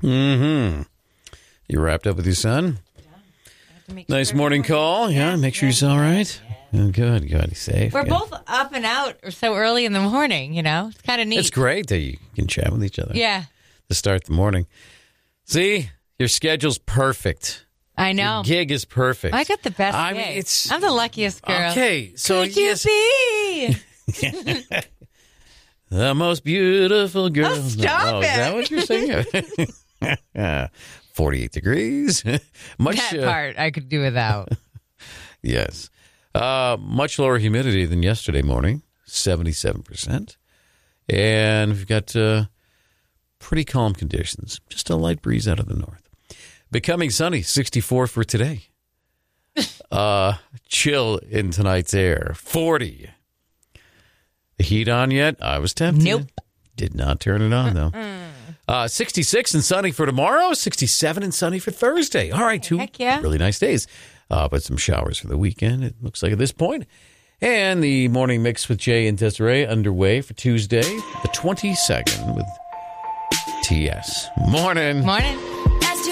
Mm-hmm. You wrapped up with your son? Nice morning call. Yeah, make sure he's all right. Yeah. Good. He's safe. We're both up and out so early in the morning, It's kind of neat. It's great that you can chat with each other. Yeah. To start the morning. See, your schedule's perfect. I know. Your gig is perfect. I got the best gig. I'm the luckiest girl. Okay, so Could you be? The most beautiful girl. Oh, stop it. Is that what you're saying? 48 degrees. That part I could do without. Yes. Much lower humidity than yesterday morning, 77%. And we've got pretty calm conditions, just a light breeze out of the north. Becoming sunny, 64 for today. Chill in tonight's air, 40. The heat on yet? I was tempted. Nope. Did not turn it on, though. 66 and sunny for tomorrow, 67 and sunny for Thursday. All right, two really nice days. But some showers for the weekend, it looks like at this point. And the morning mix with Jay and Desiree underway for Tuesday, the 22nd with TS. Morning. Morning.